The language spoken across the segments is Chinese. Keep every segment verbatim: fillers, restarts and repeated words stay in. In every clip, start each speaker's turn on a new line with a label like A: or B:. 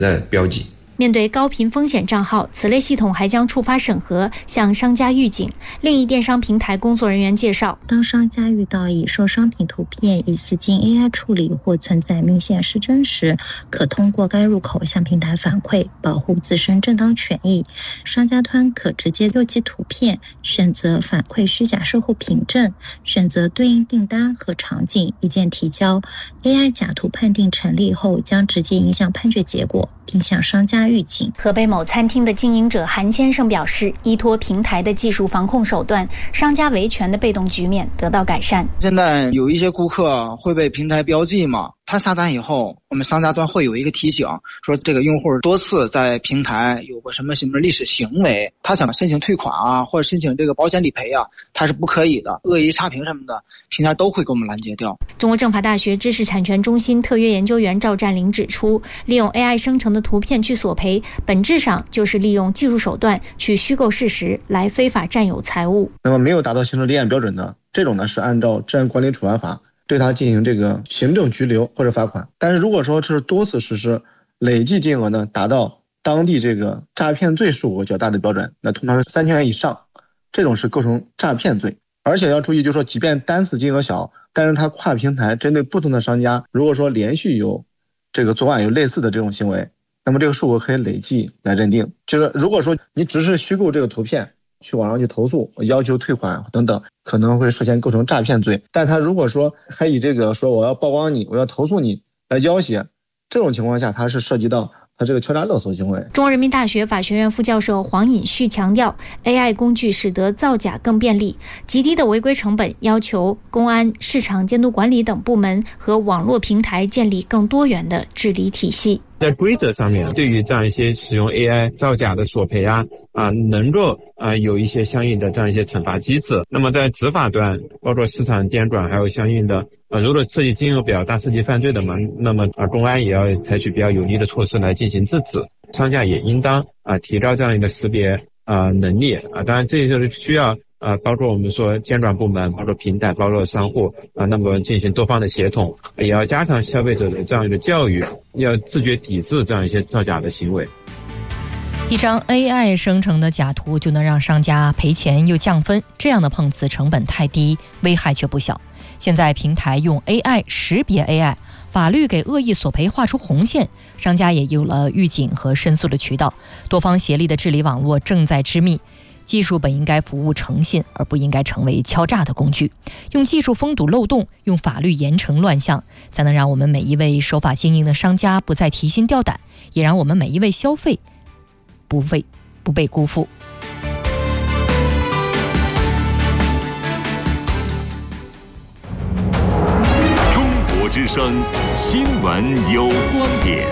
A: 的标记。
B: 面对高频风险账号，此类系统还将触发审核，向商家预警。另一电商平台工作人员介绍，
C: 当商家遇到已售商品图片疑似经 A I 处理或存在明显失真时，可通过该入口向平台反馈，保护自身正当权益。商家端可直接邮寄图片，选择反馈虚假售后凭证，选择对应订单和场景，一键提交。A I 假图判定成立后，将直接影响判决结果，并向商家预警。
B: 河北某餐厅的经营者韩先生表示，依托平台的技术防控手段，商家维权的被动局面得到改善。
D: 现在有一些顾客会被平台标记嘛，他下单以后，我们商家端会有一个提醒，说这个用户多次在平台有过什么什么历史行为，他想申请退款啊，或者申请这个保险理赔啊，他是不可以的，恶意差评什么的，平台都会给我们拦截掉。
B: 中国政法大学知识产权中心特约研究员赵占林指出，利用 A I 生成的图片去索赔，本质上就是利用技术手段去虚构事实，来非法占有财物。
E: 那么没有达到刑事立案标准的，这种呢是按照治安管理处罚法对他进行这个行政拘留或者罚款。但是如果说是多次实施，累计金额呢达到当地这个诈骗罪数额较大的标准，那通常是三千元以上，这种是构成诈骗罪。而且要注意，就是说即便单次金额小，但是它跨平台针对不同的商家，如果说连续有这个作案有类似的这种行为，那么这个数额可以累计来认定。就是如果说你只是虚构这个图片去网上去投诉，要求退款等等，可能会涉嫌构成诈骗罪。但他如果说还以这个说我要曝光你，我要投诉你来要挟，这种情况下它是涉及到他这个敲诈勒索行为。
B: 中国人民大学法学院副教授黄尹旭强调， A I 工具使得造假更便利，极低的违规成本要求公安、市场监督管理等部门和网络平台建立更多元的治理体系。
F: 在规则上面，对于这样一些使用 A I 造假的索赔啊啊，能够啊有一些相应的这样一些惩罚机制。那么在执法端，包括市场监管，还有相应的呃，如果涉及金额比较大、涉及犯罪的嘛，那么啊公安也要采取比较有力的措施来进行制止。商家也应当啊提高这样一个识别啊能力啊，当然这就是需要。呃，包括我们说监管部门，包括平台，包括商户啊，那么进行多方的协同，也要加强消费者的这样一个教育，要自觉抵制这样一些造假的行为。
G: 一张 A I 生成的假图就能让商家赔钱又降分，这样的碰瓷成本太低，危害却不小。现在平台用 A I 识别 A I， 法律给恶意索赔画出红线，商家也有了预警和申诉的渠道，多方协力的治理网络正在织密。技术本应该服务诚信，而不应该成为敲诈的工具。用技术封堵漏洞，用法律严惩乱象，才能让我们每一位守法经营的商家不再提心吊胆，也让我们每一位消费不被不被辜负。
H: 中国之声新闻有观点。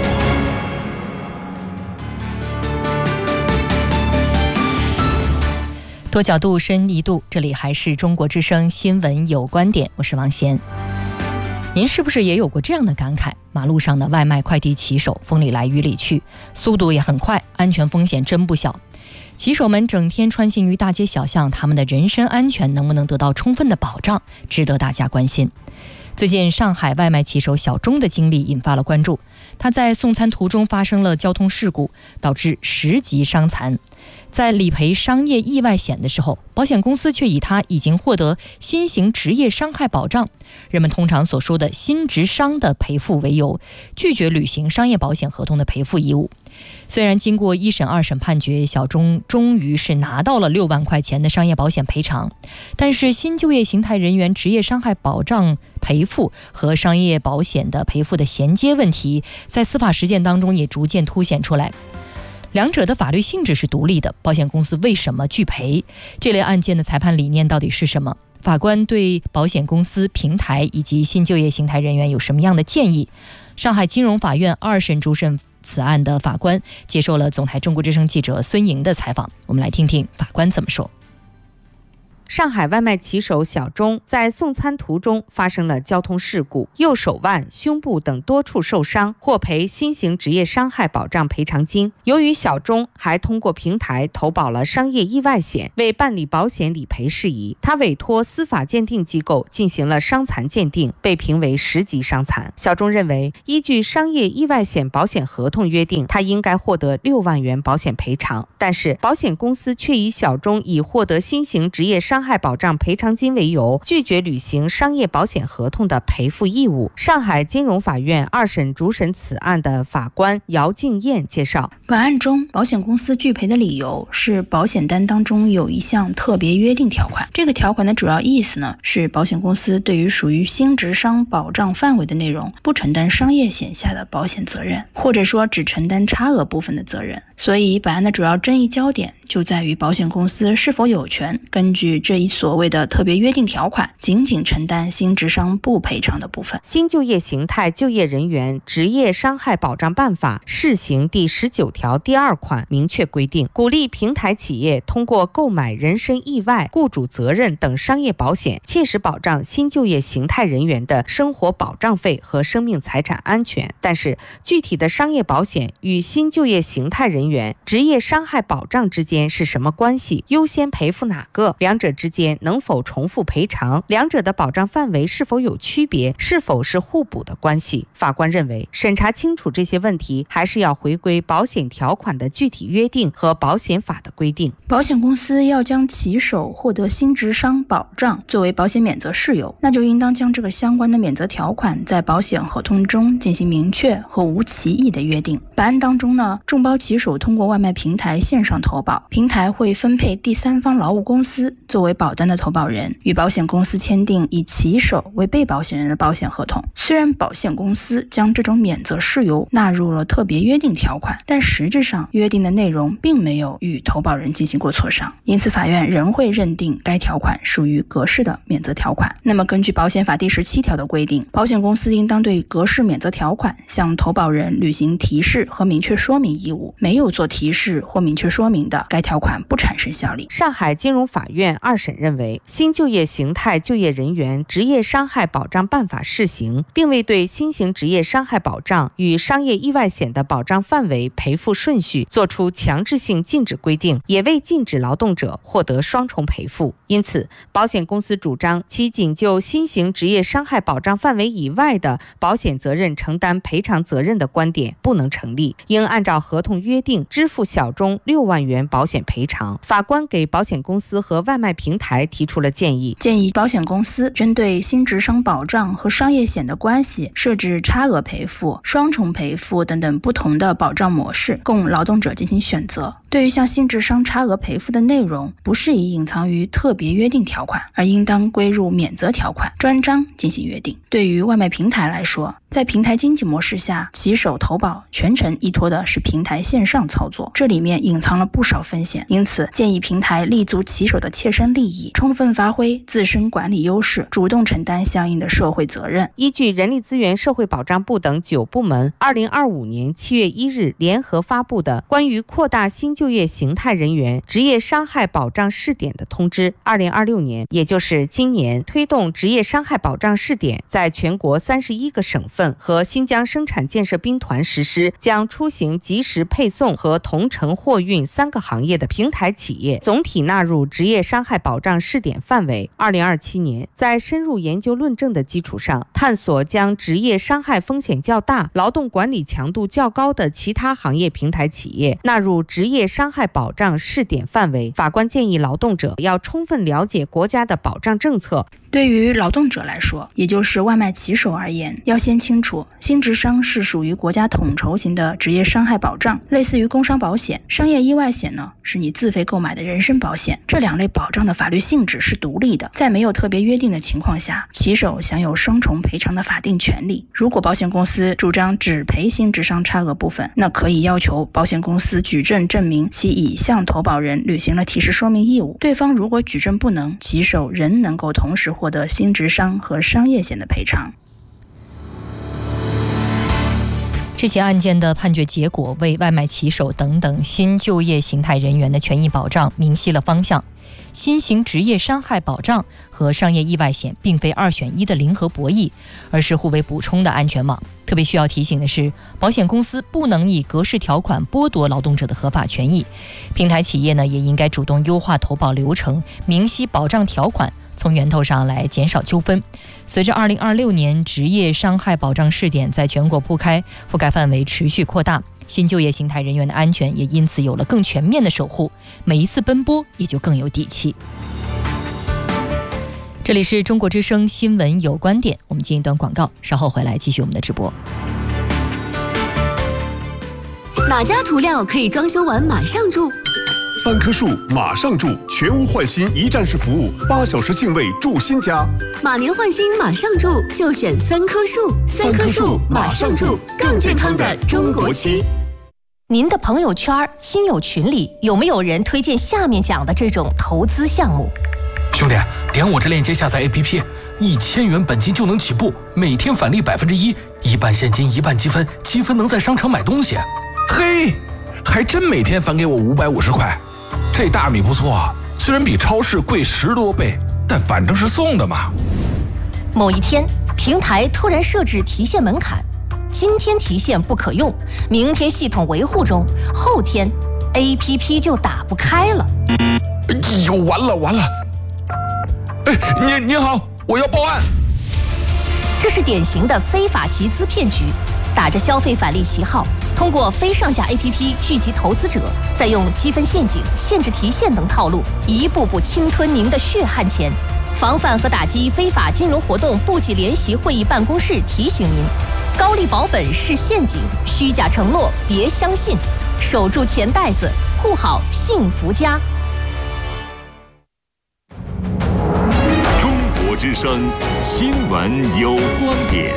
G: 多角度深一度，这里还是中国之声新闻有观点，我是王贤。您是不是也有过这样的感慨？马路上的外卖快递骑手风里来雨里去，速度也很快，安全风险真不小。骑手们整天穿行于大街小巷，他们的人身安全能不能得到充分的保障，值得大家关心。最近上海外卖骑手小钟的经历引发了关注，他在送餐途中发生了交通事故，导致十级伤残。在理赔商业意外险的时候，保险公司却以他已经获得新型职业伤害保障，人们通常所说的新职伤的赔付为由，拒绝履行商业保险合同的赔付义务。虽然经过一审二审判决，小钟终于是拿到了六万块钱的商业保险赔偿，但是新就业形态人员职业伤害保障赔付和商业保险的赔付的衔接问题，在司法实践当中也逐渐凸显出来。两者的法律性质是独立的，保险公司为什么拒赔？这类案件的裁判理念到底是什么？法官对保险公司、平台以及新就业形态人员有什么样的建议？上海金融法院二审主审此案的法官接受了总台中国之声记者孙莹的采访，我们来听听法官怎么说。
A: 上海外卖骑手小钟在送餐途中发生了交通事故，右手腕、胸部等多处受伤，获赔新型职业伤害保障赔偿金。由于小钟还通过平台投保了商业意外险，为办理保险理赔事宜，他委托司法鉴定机构进行了伤残鉴定，被评为十级伤残。小钟认为，依据商业意外险保险合同约定，他应该获得六万元保险赔偿，但是保险公司却以小钟已获得新型职业伤害保障赔偿金为由，拒绝履行商业保险合同的赔付义务。上海金融法院二审主审此案的法官姚静燕介绍，
I: 本案中保险公司拒赔的理由是保险单当中有一项特别约定条款，这个条款的主要意思呢是保险公司对于属于新职伤保障范围的内容不承担商业险下的保险责任，或者说只承担差额部分的责任。所以本案的主要争议焦点就在于保险公司是否有权根据这一所谓的特别约定条款仅仅承担新职伤不赔偿的部分。
A: 新就业形态就业人员职业伤害保障办法试行第十九条第二款明确规定，鼓励平台企业通过购买人身意外、雇主责任等商业保险，切实保障新就业形态人员的生活保障费和生命财产安全。但是具体的商业保险与新就业形态人员职业伤害保障之间是什么关系？优先赔付哪个？两者之间能否重复赔偿？两者的保障范围是否有区别？是否是互补的关系？法官认为，审查清楚这些问题，还是要回归保险条款的具体约定和保险法的规定。
I: 保险公司要将骑手获得新职伤保障作为保险免责事由，那就应当将这个相关的免责条款在保险合同中进行明确和无歧义的约定。本案当中呢，众包骑手通过外卖平台线上投保，平台会分配第三方劳务公司作为保单的投保人，与保险公司签订以骑手为被保险人的保险合同。虽然保险公司将这种免责事由纳入了特别约定条款，但实质上约定的内容并没有与投保人进行过磋商，因此法院仍会认定该条款属于格式的免责条款。那么根据保险法第十七条的规定，保险公司应当对格式免责条款向投保人履行提示和明确说明义务，没有做提示或明确说明的，该条款不产生效力。
A: 上海金融法院二审认为，新就业形态就业人员职业伤害保障办法试行，并未对新型职业伤害保障与商业意外险的保障范围、赔付顺序作出强制性禁止规定，也未禁止劳动者获得双重赔付。因此，保险公司主张其仅就新型职业伤害保障范围以外的保险责任承担赔偿责任的观点不能成立，应按照合同约定支付小钟六万元保险赔偿。法官给保险公司和外卖平台提出了建议，
I: 建议保险公司针对新职伤保障和商业险的关系，设置差额赔付、双重赔付等等不同的保障模式，供劳动者进行选择。对于像新职伤差额赔付的内容，不适宜隐藏于特别约定条款，而应当归入免责条款专章进行约定。对于外卖平台来说，在平台经济模式下，骑手投保全程依托的是平台线上操作，这里面隐藏了不少风险，因此建议平台立足骑手的切身利益，充分发挥自身管理优势，主动承担相应的社会责任。
A: 依据人力资源社会保障部等九部门二零二五年七月一日联合发布的关于扩大新就业形态人员职业伤害保障试点的通知，二零二六年，也就是今年，推动职业伤害保障试点在全国三十一个省份和新疆生产建设兵团实施，将出行即时配送和同城货运三个行业的平台企业总体纳入职业伤害保障试点范围。二零二七年，在深入研究论证的基础上，探索将职业伤害风险较大、劳动管理强度较高的其他行业平台企业纳入职业伤害保障试点范围。法官建议劳动者要充分了解国家的保障政策。
I: 对于劳动者来说，也就是外卖骑手而言，要先清楚新职伤是属于国家统筹型的职业伤害保障，类似于工伤保险。商业意外险呢，是你自费购买的人身保险，这两类保障的法律性质是独立的，在没有特别约定的情况下，骑手享有双重赔偿的法定权利。如果保险公司主张只赔新职伤差额部分，那可以要求保险公司举证证明其已向投保人履行了提示说明义务。对方如果举证不能，骑手仍能够同时获得新职伤和商业险的赔偿。
G: 这起案件的判决结果为外卖骑手等等新就业形态人员的权益保障明晰了方向。新型职业伤害保障和商业意外险并非二选一的零和博弈，而是互为补充的安全网。特别需要提醒的是，保险公司不能以格式条款剥夺劳动者的合法权益。平台企业呢，也应该主动优化投保流程，明晰保障条款，从源头上来减少纠纷。随着二零二六年职业伤害保障试点在全国铺开，覆盖范围持续扩大，新就业形态人员的安全也因此有了更全面的守护，每一次奔波也就更有底气。这里是中国之声新闻有观点，我们进一段广告，稍后回来继续我们的直播。
J: 哪家涂料可以装修完马上住？
K: 三棵树马上住，全屋换新一站式服务，八小时净位住新家。
J: 马年换新马上住，就选三棵树。三棵树马上住，更健康的中国区。
L: 您的朋友圈、亲友群里有没有人推荐下面讲的这种投资项目？
M: 兄弟，点我这链接下载 A P P， 一千元本金就能起步，每天返利百分之一，一半现金一半积分，积分能在商场买东西。
N: 嘿，还真每天返给我五百五十块，这大米不错啊，虽然比超市贵十多倍，但反正是送的嘛。
L: 某一天，平台突然设置提现门槛，今天提现不可用，明天系统维护中，后天 A P P 就打不开了。
N: 哎呦，完了完了！哎，您您好，我要报案。
L: 这是典型的非法集资骗局，打着消费返利旗号，通过非上架 A P P 聚集投资者，再用积分陷阱、限制提现等套路，一步步侵吞您的血汗钱。防范和打击非法金融活动部级联席会议办公室提醒您：高利保本是陷阱，虚假承诺别相信，守住钱袋子，护好幸福家。
H: 中国之声新闻有观点。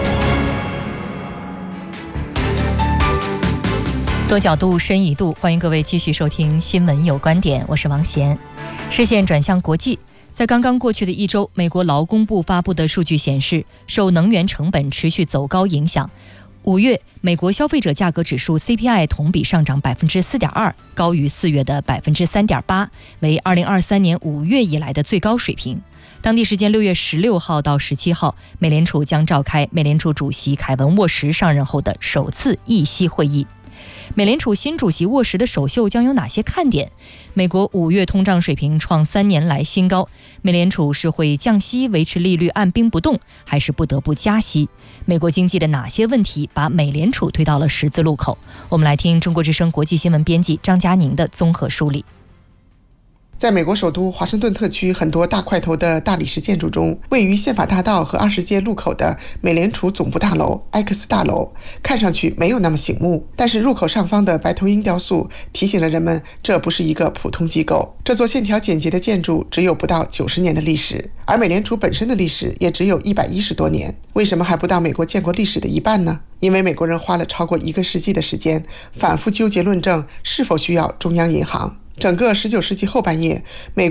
G: 多角度，深一度，欢迎各位继续收听新闻有观点，我是王贤。视线转向国际，在刚刚过去的一周，美国劳工部发布的数据显示，受能源成本持续走高影响，五月美国消费者价格指数 C P I 同比上涨 百分之四点二， 高于四月的 百分之三点八， 为二零二三年五月以来的最高水平。当地时间六月十六号到十七号，美联储将召开美联储主席凯文沃什上任后的首次议息会议。美联储新主席沃什的首秀将有哪些看点？美国五月通胀水平创三年来新高，美联储是会降息维持利率按兵不动，还是不得不加息？美国经济的哪些问题把美联储推到了十字路口？我们来听中国之声国际新闻编辑张佳宁的综合梳理。
O: 在美国首都华盛顿特区很多大块头的大理石建筑中，位于宪法大道和二十街路口的美联储总部大楼 X 大楼看上去没有那么醒目，但是入口上方的白头鹰雕塑提醒了人们，这不是一个普通机构。这座线条简洁的建筑只有不到九十年的历史，而美联储本身的历史也只有一百一十多年。为什么还不到美国建国历史的一半呢？因为美国人花了超过一个世纪的时间，反复纠结论证是否需要中央银行。整个十九世纪后半叶，美